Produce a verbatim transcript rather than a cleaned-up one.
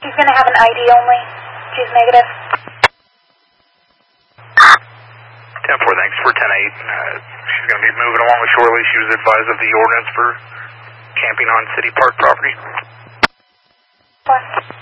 She's going to have an I D only. She's negative. ten four, thanks for ten eight. Uh, she's going to be moving along shortly. She was advised of the ordinance for camping on city park property. What?